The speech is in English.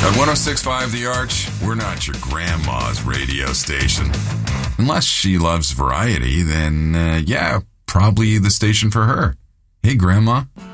At 106.5 The Arch, we're not your grandma's radio station. Unless she loves variety, then yeah, probably the station for her. Hey, Grandma.